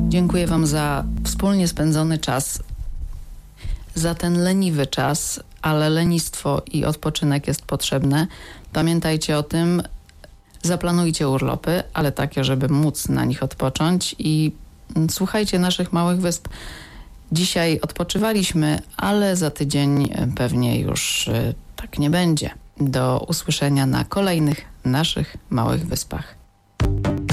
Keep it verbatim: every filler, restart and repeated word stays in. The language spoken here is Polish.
Dziękuję Wam za wspólnie spędzony czas, za ten leniwy czas, ale lenistwo i odpoczynek jest potrzebne. Pamiętajcie o tym, zaplanujcie urlopy, ale takie, żeby móc na nich odpocząć i słuchajcie naszych małych wysp. Dzisiaj odpoczywaliśmy, ale za tydzień pewnie już tak nie będzie. Do usłyszenia na kolejnych naszych małych wyspach.